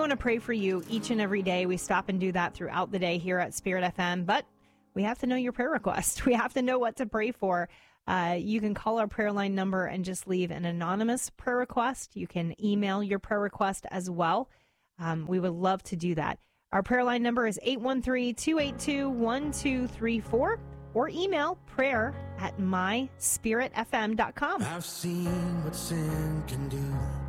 want to pray for you each and every day. We stop and do that throughout the day here at Spirit FM, but we have to know your prayer request. We have to know what to pray for. You can call our prayer line number and just leave an anonymous prayer request. You can email your prayer request as well. We would love to do that. Our prayer line number is 813-282-1234 or email prayer@myspiritfm.com. I've seen what sin can do.